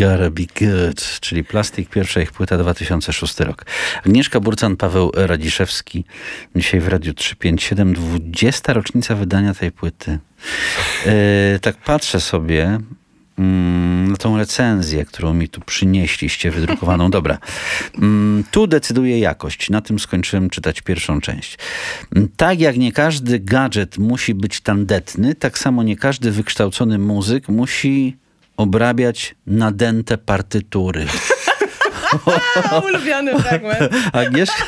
Gotta Be Good, czyli Plastik, pierwsza ich płyta, 2006 rok. Agnieszka Burcan, Paweł Radziszewski. Dzisiaj w Radiu 357, 20. rocznica wydania tej płyty. Tak patrzę sobie na tą recenzję, którą mi tu przynieśliście, wydrukowaną. Dobra. Tu decyduje jakość. Na tym skończyłem czytać pierwszą część. Tak jak nie każdy gadżet musi być tandetny, tak samo nie każdy wykształcony muzyk musi obrabiać nadęte partytury. Ulubiony fragment. Agnieszka...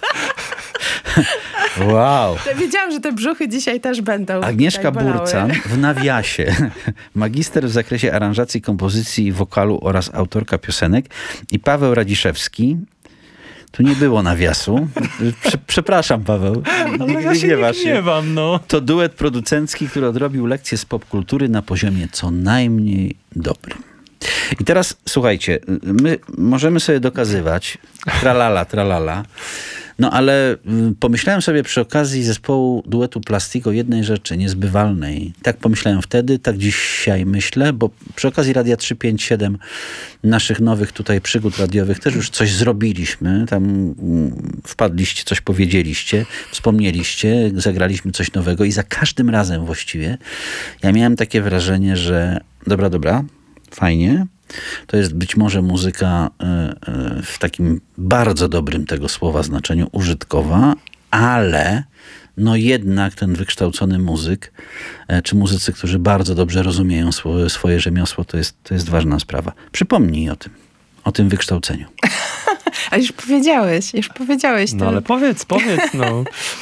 Wow. Wiedziałam, że te brzuchy dzisiaj też będą. Agnieszka Burcan w nawiasie. Magister w zakresie aranżacji, kompozycji i wokalu oraz autorka piosenek. I Paweł Radziszewski. Tu nie było nawiasu. Przepraszam, Paweł. Ja się nie gniewam, no. To duet producencki, który odrobił lekcje z popkultury na poziomie co najmniej dobrym. I teraz słuchajcie, my możemy sobie dokazywać tralala, no ale pomyślałem sobie przy okazji zespołu duetu Plastik o jednej rzeczy niezbywalnej. Tak pomyślałem wtedy, tak dzisiaj myślę, bo przy okazji Radia 357 naszych nowych tutaj przygód radiowych też już coś zrobiliśmy. Tam wpadliście, coś powiedzieliście, wspomnieliście, zagraliśmy coś nowego i za każdym razem właściwie ja miałem takie wrażenie, że dobra, fajnie. To jest być może muzyka w takim bardzo dobrym tego słowa znaczeniu użytkowa, ale no jednak ten wykształcony muzyk, czy muzycy, którzy bardzo dobrze rozumieją swoje rzemiosło, to jest ważna sprawa. Przypomnij o tym wykształceniu. A już powiedziałeś. No ale powiedz, no.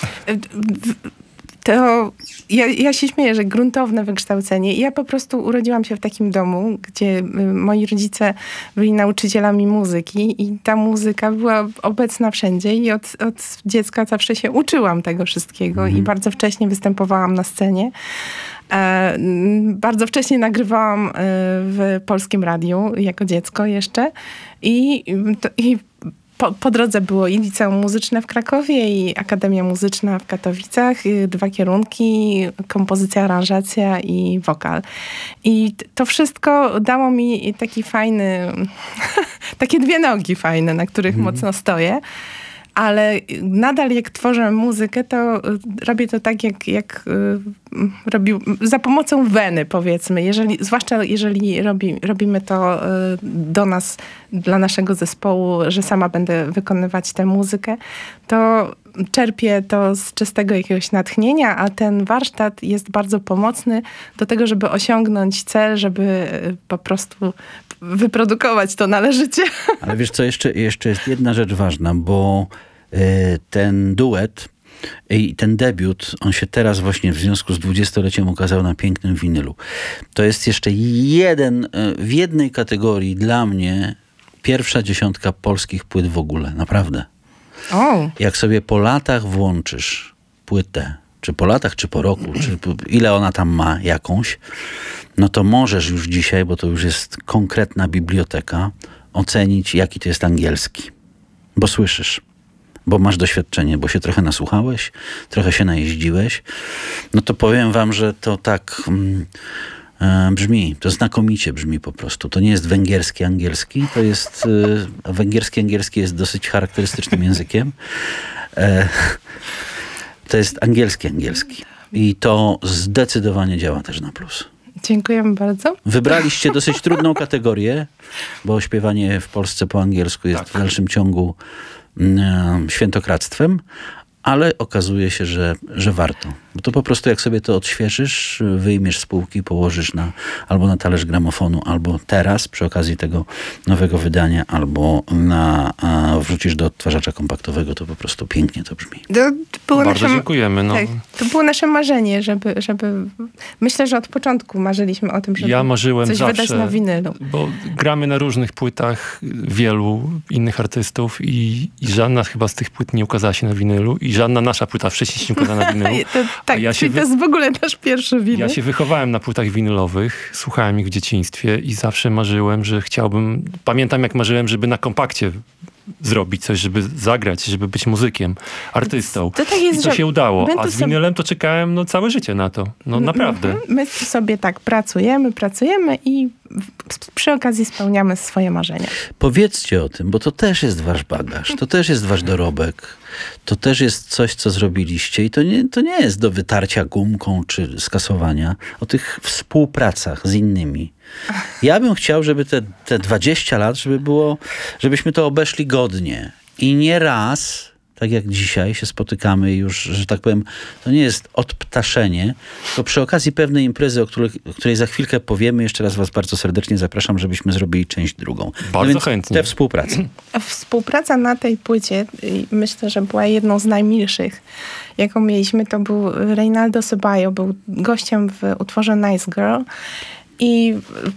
To ja się śmieję, że gruntowne wykształcenie. Ja po prostu urodziłam się w takim domu, gdzie moi rodzice byli nauczycielami muzyki i ta muzyka była obecna wszędzie i od dziecka zawsze się uczyłam tego wszystkiego i bardzo wcześnie występowałam na scenie. Bardzo wcześnie nagrywałam w Polskim Radiu jako dziecko jeszcze i po drodze było i liceum muzyczne w Krakowie i Akademia Muzyczna w Katowicach. 2 kierunki, kompozycja, aranżacja i wokal. I to wszystko dało mi taki fajny, takie 2 nogi fajne, na których mocno stoję. Ale nadal jak tworzę muzykę, to robię to tak, jak robił, za pomocą weny, powiedzmy. Zwłaszcza jeżeli robimy to do nas, dla naszego zespołu, że sama będę wykonywać tę muzykę, to czerpię to z czystego jakiegoś natchnienia, a ten warsztat jest bardzo pomocny do tego, żeby osiągnąć cel, żeby po prostu wyprodukować to należycie. Ale wiesz co, jeszcze jest jedna rzecz ważna, bo ten duet i ten debiut, on się teraz właśnie w związku z 20-leciem ukazał na pięknym winylu. To jest jeszcze w jednej kategorii dla mnie pierwsza 10 polskich płyt w ogóle. Naprawdę. Jak sobie po latach włączysz płytę, czy po latach, czy po roku, czy ile ona tam ma jakąś, no to możesz już dzisiaj, bo to już jest konkretna biblioteka, ocenić, jaki to jest angielski. Bo słyszysz, bo masz doświadczenie, bo się trochę nasłuchałeś, trochę się najeździłeś. No to powiem wam, że to tak brzmi, to znakomicie brzmi po prostu. To nie jest węgierski angielski, to jest węgierski angielski jest dosyć charakterystycznym językiem. To jest angielski. I to zdecydowanie działa też na plus. Dziękujemy bardzo. Wybraliście dosyć trudną kategorię, bo śpiewanie w Polsce po angielsku jest w dalszym ciągu świętokradztwem, ale okazuje się, że warto. Bo to po prostu jak sobie to odświeżysz, wyjmiesz z półki, położysz albo na talerz gramofonu, albo teraz przy okazji tego nowego wydania, albo wrzucisz do odtwarzacza kompaktowego, to po prostu pięknie to brzmi. Bardzo dziękujemy. No. Tak, to było nasze marzenie, żeby... Myślę, że od początku marzyliśmy o tym, żeby coś zawsze wydać na winylu. Bo gramy na różnych płytach wielu innych artystów i żadna chyba z tych płyt nie ukazała się na winylu i żadna nasza płyta wcześniej się nie ukazała na winylu. Tak, to jest w ogóle nasz pierwszy winyl. Ja się wychowałem na płytach winylowych, słuchałem ich w dzieciństwie i zawsze marzyłem, że pamiętam jak marzyłem, żeby na kompakcie zrobić coś, żeby zagrać, żeby być muzykiem, artystą. To tak jest, I to się udało. A z winylem to czekałem całe życie na to. Naprawdę. My sobie tak pracujemy i przy okazji spełniamy swoje marzenia. Powiedzcie o tym, bo to też jest wasz bagaż, to też jest wasz dorobek, to też jest coś, co zrobiliście i to nie jest do wytarcia gumką czy skasowania, o tych współpracach z innymi. Ja bym chciał, żeby te 20 lat, żebyśmy to obeszli godnie i nie raz, tak jak dzisiaj się spotykamy już, że tak powiem, to nie jest odptaszenie, to przy okazji pewnej imprezy, o której za chwilkę powiemy, jeszcze raz was bardzo serdecznie zapraszam, żebyśmy zrobili część drugą. Bardzo chętnie. Te współpracy. Współpraca na tej płycie, myślę, że była jedną z najmilszych, jaką mieliśmy. To był Reynaldo Ceballo, był gościem w utworze Nice Girl. I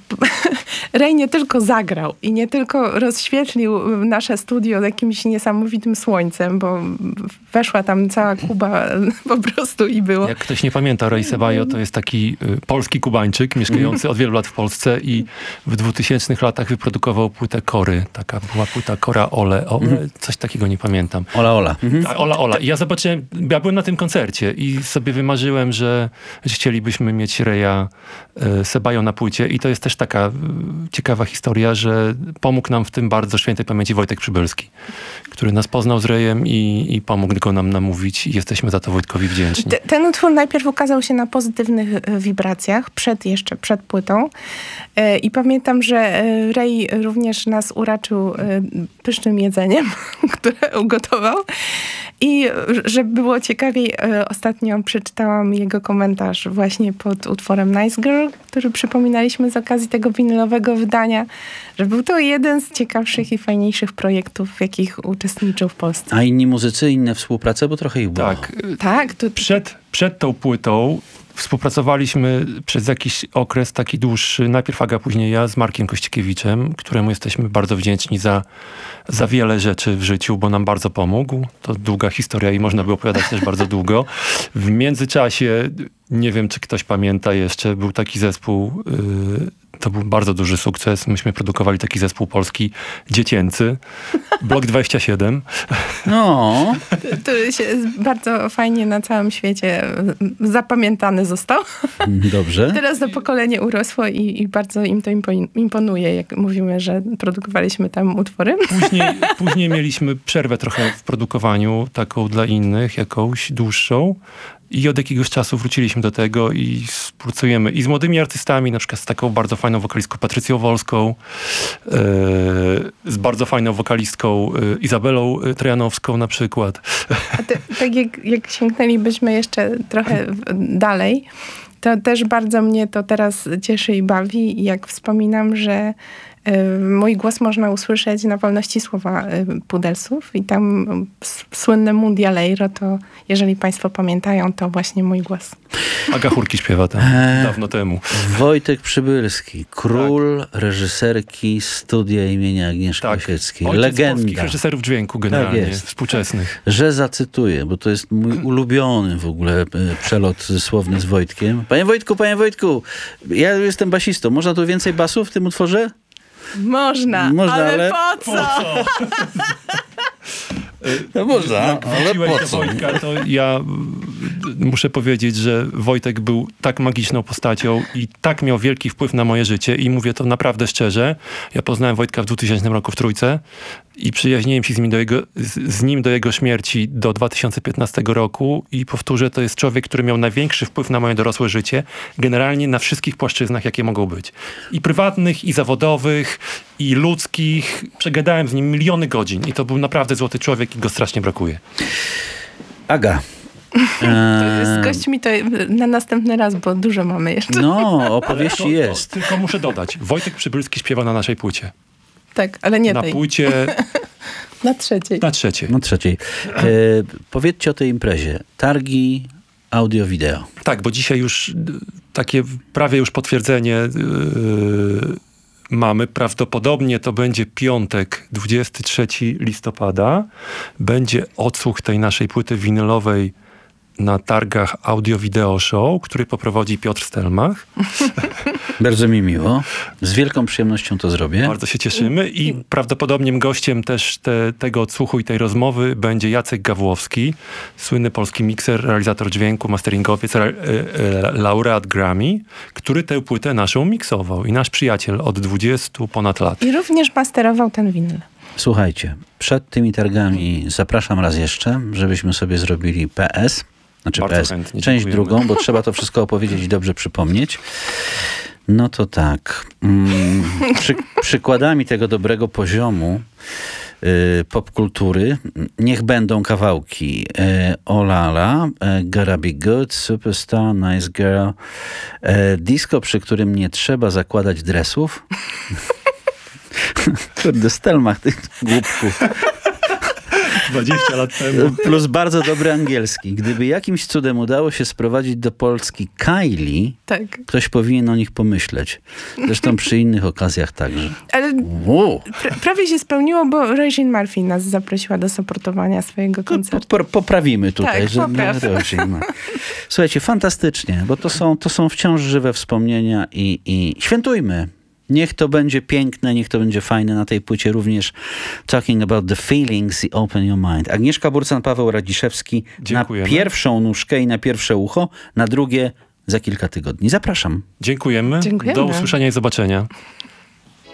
Rej nie tylko zagrał i nie tylko rozświetlił nasze studio jakimś niesamowitym słońcem, bo weszła tam cała Kuba po prostu i było. Jak ktoś nie pamięta, Ray Ceballo to jest taki polski Kubańczyk mieszkający od wielu lat w Polsce i w 2000 latach wyprodukował płytę Kory. Taka była płyta Kora Ole, coś takiego nie pamiętam. Ola. Tak, Ola. I ja byłem na tym koncercie i sobie wymarzyłem, że chcielibyśmy mieć Raya Ceballo na płycie i to jest też taka ciekawa historia, że pomógł nam w tym bardzo świętej pamięci Wojtek Przybylski, który nas poznał z Rejem i pomógł go nam namówić i jesteśmy za to Wojtkowi wdzięczni. Ten utwór najpierw ukazał się na pozytywnych wibracjach, jeszcze przed płytą i pamiętam, że Rej również nas uraczył pysznym jedzeniem, które ugotował i żeby było ciekawiej, ostatnio przeczytałam jego komentarz właśnie pod utworem Nice Girl, który przypominaliśmy z okazji tego winylowego wydania, że był to jeden z ciekawszych i fajniejszych projektów, w jakich uczestniczył w Polsce. A inni muzycy, inne współprace, bo trochę ich było. Tak. Przed tą płytą współpracowaliśmy przez jakiś okres taki dłuższy, najpierw Aga, później ja, z Markiem Kościkiewiczem, któremu jesteśmy bardzo wdzięczni za wiele rzeczy w życiu, bo nam bardzo pomógł. To długa historia i można by opowiadać też bardzo długo. W międzyczasie, nie wiem, czy ktoś pamięta jeszcze, był taki zespół, to był bardzo duży sukces. Myśmy produkowali taki zespół polski dziecięcy, Blok 27. No. To się bardzo fajnie na całym świecie zapamiętany został. Dobrze. Teraz to pokolenie urosło i bardzo im to imponuje, jak mówimy, że produkowaliśmy tam utwory. Później mieliśmy przerwę trochę w produkowaniu, taką dla innych, jakąś dłuższą. I od jakiegoś czasu wróciliśmy do tego i współpracujemy i z młodymi artystami, na przykład z taką bardzo fajną wokalistką Patrycją Wolską, z bardzo fajną wokalistką Izabelą Trojanowską na przykład. Tak jak sięgnęlibyśmy jeszcze trochę dalej, to też bardzo mnie to teraz cieszy i bawi, jak wspominam, że mój głos można usłyszeć na wolności słowa Pudelsów i tam słynne Mundialeiro, to jeżeli państwo pamiętają, to właśnie mój głos. Aga Chórki śpiewa tam dawno temu. Wojtek Przybylski, król reżyserki studia imienia Agnieszki Osieckiej. Legenda. Polskich reżyserów dźwięku generalnie, współczesnych. Że zacytuję, bo to jest mój ulubiony w ogóle przelot słowny z Wojtkiem. Panie Wojtku, ja jestem basistą. Można tu więcej basów w tym utworze? Można, ale po co? No można, ale po co? Wojtka, to ja muszę powiedzieć, że Wojtek był tak magiczną postacią i tak miał wielki wpływ na moje życie i mówię to naprawdę szczerze. Ja poznałem Wojtka w 2000 roku w Trójce i przyjaźniłem się z nim do jego śmierci do 2015 roku i powtórzę, to jest człowiek, który miał największy wpływ na moje dorosłe życie, generalnie na wszystkich płaszczyznach, jakie mogą być. I prywatnych, i zawodowych, i ludzkich. Przegadałem z nim miliony godzin i to był naprawdę złoty człowiek i go strasznie brakuje. Aga. Z gośćmi to na następny raz, bo dużo mamy jeszcze. No, opowieści jest. Tylko muszę dodać, Wojtek Przybylski śpiewa na naszej płycie. Tak, ale nie na tej. Na płycie... Na trzeciej. Na trzeciej. Powiedzcie o tej imprezie. Targi audio-wideo. Tak, bo dzisiaj już takie prawie już potwierdzenie mamy. Prawdopodobnie to będzie piątek, 23 listopada. Będzie odsłuch tej naszej płyty winylowej na targach Audio Video Show, który poprowadzi Piotr Stelmach. Bardzo mi miło. Z wielką przyjemnością to zrobię. Bardzo się cieszymy i prawdopodobnie gościem też tego odsłuchu i tej rozmowy będzie Jacek Gawłowski, słynny polski mikser, realizator dźwięku, masteringowiec, laureat Grammy, który tę płytę naszą miksował i nasz przyjaciel od 20 ponad lat. I również masterował ten winyl. Słuchajcie, przed tymi targami zapraszam raz jeszcze, żebyśmy sobie zrobili PS. Znaczy Bardzo PS, chętnie, część dziękujemy. drugą, bo trzeba to wszystko opowiedzieć i dobrze przypomnieć. No to tak. Przykładami tego dobrego poziomu popkultury niech będą kawałki Olala, Gotta Be Good, Superstar, Nice Girl, disco, przy którym nie trzeba zakładać dresów. Kurde, Stelmach tych głupków. 20 lat temu. Plus bardzo dobry angielski. Gdyby jakimś cudem udało się sprowadzić do Polski Kylie, Tak. ktoś powinien o nich pomyśleć. Zresztą przy innych okazjach także. Ale Wow. prawie się spełniło, bo Regine Murphy nas zaprosiła do supportowania swojego koncertu. Poprawimy tutaj. Tak, popraw. Słuchajcie, fantastycznie, bo to są wciąż żywe wspomnienia i świętujmy. Niech to będzie piękne, niech to będzie fajne. Na tej płycie również Talking About the Feelings i Open Your Mind. Agnieszka Burcan, Paweł Radziszewski. Dziękujemy. Na pierwszą nóżkę i na pierwsze ucho, na drugie za kilka tygodni. Zapraszam. Dziękujemy. Dziękujemy. Do usłyszenia i zobaczenia.